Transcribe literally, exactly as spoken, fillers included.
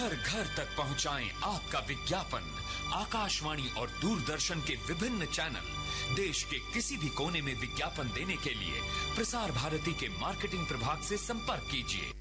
घर घर तक पहुंचाएं आपका विज्ञापन। आकाशवाणी और दूरदर्शन के विभिन्न चैनल देश के किसी भी कोने में विज्ञापन देने के लिए प्रसार भारती के मार्केटिंग प्रभाग से संपर्क कीजिए